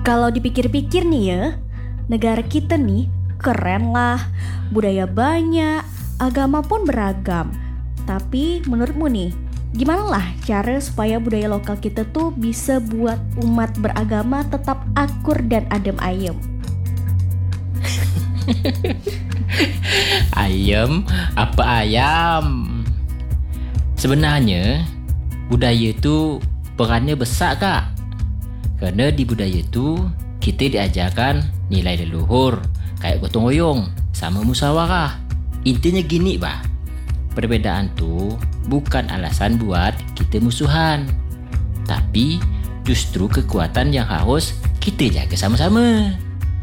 Kalau dipikir-pikir nih ya, negara kita nih keren lah, budaya banyak, agama pun beragam. Tapi menurutmu nih, gimana lah cara supaya budaya lokal kita tuh bisa buat umat beragama tetap akur dan adem ayem? Ayam apa ayam? Sebenarnya budaya itu perannya besar kak. Kerana di budaya itu kita diajarkan nilai leluhur kayak gotong royong sama musyawarah. Intinya gini bah, perbedaan tu bukan alasan buat kita musuhan, tapi justru kekuatan yang harus kita jaga sama-sama.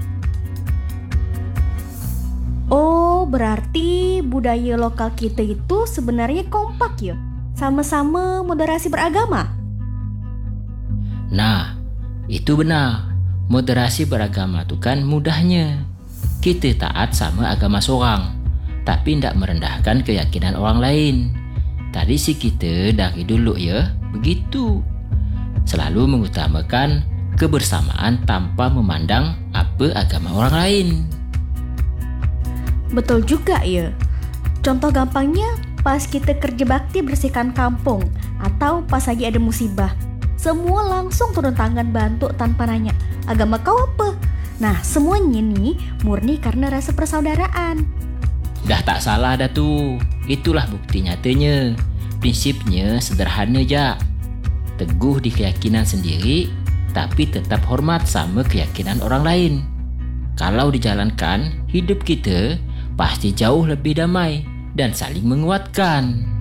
Oh, berarti budaya lokal kita itu sebenarnya kompak ya? Sama-sama moderasi beragama? Nah, itu benar. Moderasi beragama tu kan mudahnya. Kita taat sama agama seorang, tapi tidak merendahkan keyakinan orang lain. Tradisi kita dari dulu ya, begitu. Selalu mengutamakan kebersamaan tanpa memandang apa agama orang lain. Betul juga ya. Contoh gampangnya pas kita kerja bakti bersihkan kampung atau pas lagi ada musibah, semua langsung turun tangan bantu tanpa nanya, agama kau apa? Nah, semuanya nih murni karena rasa persaudaraan. Dah tak salah dah tu. Itulah bukti nyatanya. Prinsipnya sederhana je. Teguh di keyakinan sendiri, tapi tetap hormat sama keyakinan orang lain. Kalau dijalankan, hidup kita pasti jauh lebih damai dan saling menguatkan.